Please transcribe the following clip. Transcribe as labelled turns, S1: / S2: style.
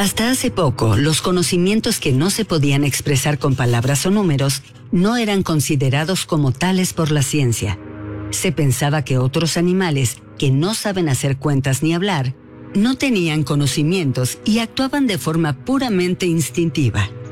S1: Hasta hace poco, los conocimientos que no se podían expresar con palabras o números no eran considerados como tales por la ciencia. Se pensaba que otros animales, que no saben hacer cuentas ni hablar, no tenían conocimientos y actuaban de forma puramente instintiva.